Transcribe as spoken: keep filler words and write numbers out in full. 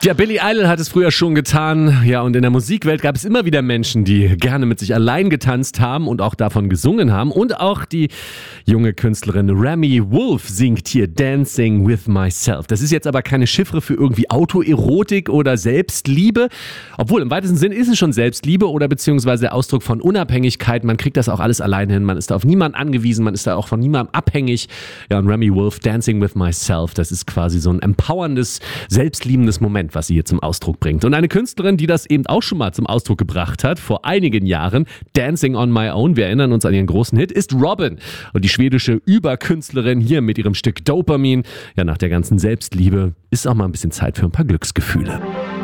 Ja, Billy Idol hat es früher schon getan. Ja, und in der Musikwelt gab es immer wieder Menschen, die gerne mit sich allein getanzt haben und auch davon gesungen haben. Und auch die junge Künstlerin Remi Wolf singt hier Dancing with Myself. Das ist jetzt aber keine Chiffre für irgendwie Autoerotik oder Selbstliebe. Obwohl, im weitesten Sinn ist es schon Selbstliebe oder beziehungsweise der Ausdruck von Unabhängigkeit. Man kriegt das auch alles alleine hin. Man ist da auf niemanden angewiesen. Man ist da auch von niemandem abhängig. Ja, und Remi Wolf, Dancing with Myself, das ist quasi so ein empowerndes, selbstliebendes Moment, was sie hier zum Ausdruck bringt. Und eine Künstlerin, die das eben auch schon mal zum Ausdruck gebracht hat, vor einigen Jahren, Dancing on My Own, wir erinnern uns an ihren großen Hit, ist Robyn. Und die schwedische Überkünstlerin hier mit ihrem Stück Dopamin. Ja, nach der ganzen Selbstliebe ist auch mal ein bisschen Zeit für ein paar Glücksgefühle.